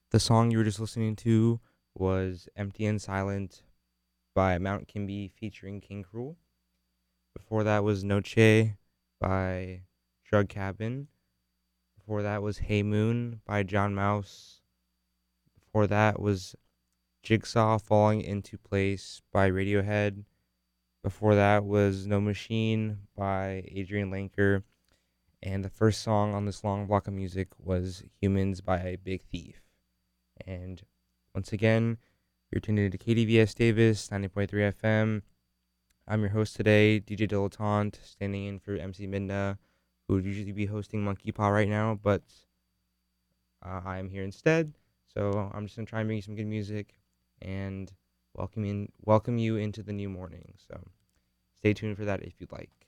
The song you were just listening to was Empty and Silent by Mount Kimby featuring King Cruel. Before that was Noche by Drug Cabin. Before that was Hey Moon by John Mouse. Before that was Jigsaw Falling Into Place by Radiohead. Before that was No Machine by Adrian Lanker. And the first song on this long block of music was Humans by Big Thief. And once again, you're tuned into KDVS Davis, 90.3 FM. I'm your host today, DJ Dilettante, standing in for MC Midna, who would usually be hosting Monkey Paw right now, but I am here instead. So I'm just gonna try and bring you some good music and welcome you into the new morning. So stay tuned for that if you'd like.